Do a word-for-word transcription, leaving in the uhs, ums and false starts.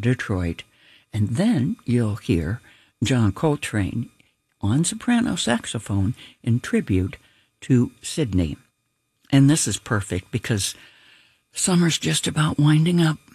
Detroit. And then you'll hear John Coltrane on soprano saxophone in tribute to Sydney. And this is perfect because summer's just about winding up.